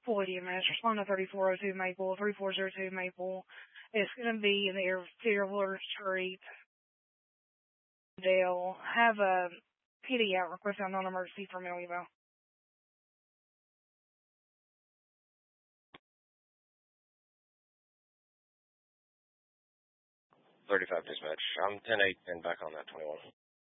Full EMS, respond to 3402 Maple, 3402 Maple. It's going to be in the area of Wilder Street. They'll have a PD out request on non-emergency for mail eval. 35 dispatch. I'm 10-8 and back on that 21.